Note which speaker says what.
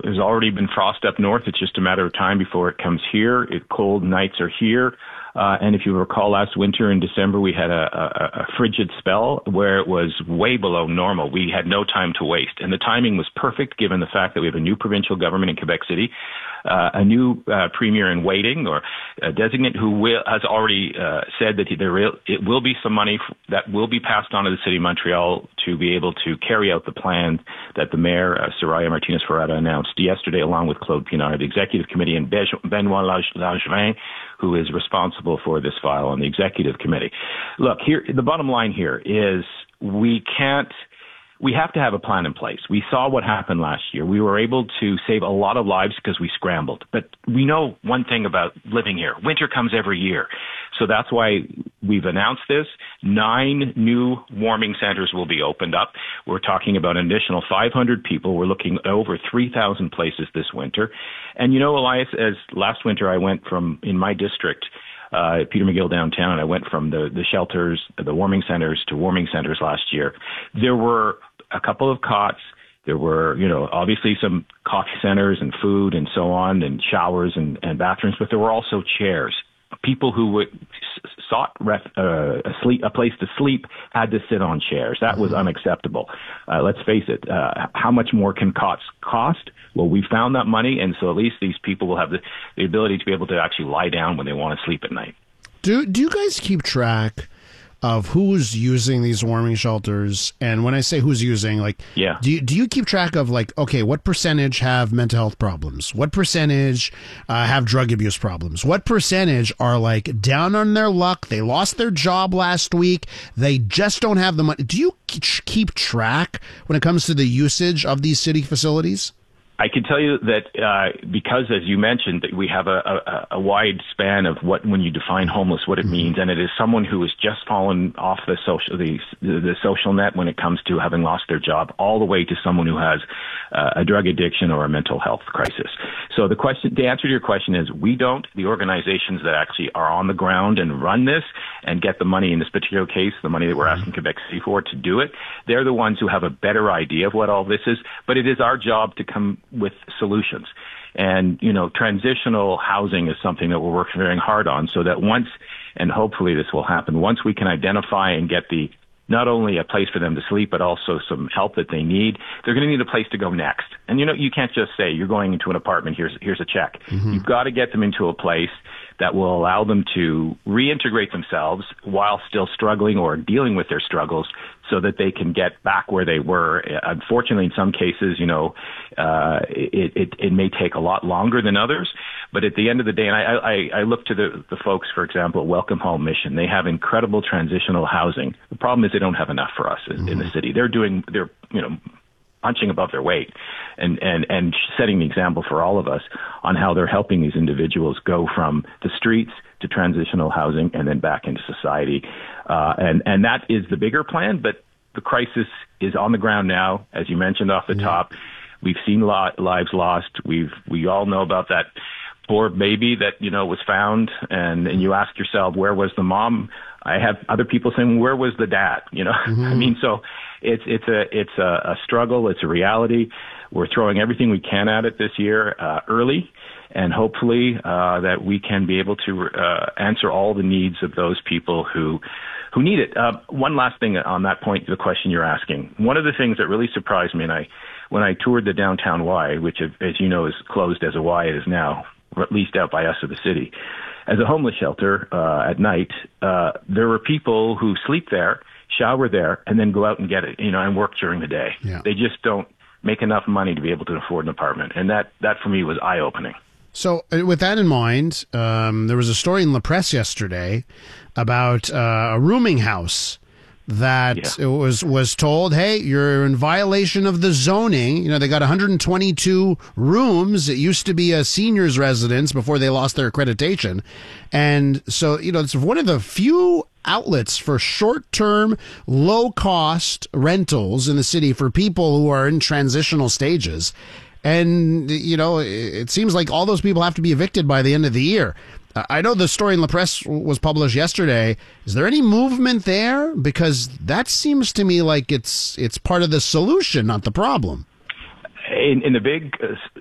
Speaker 1: there's already been frost up north. It's just a matter of time before it comes here. Cold nights are here. And if you recall last winter in December, we had a frigid spell where it was way below normal. We had no time to waste. And the timing was perfect given the fact that we have a new provincial government in Quebec City, a new premier in waiting or a designate who has already said that it will be some money that will be passed on to the City of Montreal to be able to carry out the plan that the mayor, Soraya Martinez-Ferrada, announced yesterday along with Claude Pinard, the executive committee, and Benoit Langevin, who is responsible for this file on the executive committee. Look, here, the bottom line here is we have to have a plan in place. We saw what happened last year. We were able to save a lot of lives because we scrambled. But we know one thing about living here. Winter comes every year. So that's why we've announced this. 9 new warming centers will be opened up. We're talking about an additional 500 people. We're looking at over 3,000 places this winter. And Elias, as last winter I went from, in my district, Peter McGill downtown, I went from the shelters, the warming centers to warming centers last year. There were a couple of cots. There were, obviously some coffee centers and food and so on and showers and bathrooms, but there were also chairs. People who sought a place to sleep had to sit on chairs. That was unacceptable. Let's face it. How much more can cots cost? Well, we found that money, and so at least these people will have the ability to be able to actually lie down when they want to sleep at night.
Speaker 2: Do you guys keep track of who's using these warming shelters? And when I say who's using, do you keep track of okay, what percentage have mental health problems? What percentage have drug abuse problems? What percentage are down on their luck? They lost their job last week. They just don't have the money. Do you keep track when it comes to the usage of these city facilities?
Speaker 1: I can tell you that because, as you mentioned, that we have a wide span of when you define homeless, what it means, and it is someone who has just fallen off the social net when it comes to having lost their job, all the way to someone who has a drug addiction or a mental health crisis. So the answer to your question is we don't. The organizations that actually are on the ground and run this and get the money in this particular case, the money that we're asking Quebec City for to do it, they're the ones who have a better idea of what all this is. But it is our job to come with solutions. And, transitional housing is something that we're working very hard on so that once, and hopefully this will happen, once we can identify and get not only a place for them to sleep, but also some help that they need, they're going to need a place to go next. And, you can't just say you're going into an apartment, here's a check. You've got to get them into a place that will allow them to reintegrate themselves while still struggling or dealing with their struggles so that they can get back where they were. Unfortunately, in some cases, it may take a lot longer than others. But at the end of the day, and I look to the folks, for example, Welcome Home Mission. They have incredible transitional housing. The problem is they don't have enough for us in the city. They're punching above their weight and setting the example for all of us on how they're helping these individuals go from the streets to transitional housing and then back into society. And that is the bigger plan, but the crisis is on the ground now, as you mentioned off the top. We've seen lives lost. We all know about that poor baby that, was found, and you ask yourself, where was the mom? I have other people saying, where was the dad? I mean, so it's a struggle. It's a reality. We're throwing everything we can at it this year, early, and hopefully, that we can be able to, answer all the needs of those people who need it. One last thing on that point, the question you're asking. One of the things that really surprised me, when I toured the downtown Y, which, as you know, is closed as a Y it is now, or at least out by us of the city, as a homeless shelter at night, there were people who sleep there, shower there, and then go out and get it, and work during the day. Yeah. They just don't make enough money to be able to afford an apartment. And that for me was eye-opening.
Speaker 2: So with that in mind, there was a story in La Presse yesterday about a rooming house that was told, hey, you're in violation of the zoning. They got 122 rooms. It used to be a seniors residence before they lost their accreditation. And so, it's one of the few outlets for short-term, low-cost rentals in the city for people who are in transitional stages. And, it seems like all those people have to be evicted by the end of the year. I know the story in La Presse was published yesterday. Is there any movement there? Because that seems to me like it's part of the solution, not the problem.
Speaker 1: In the big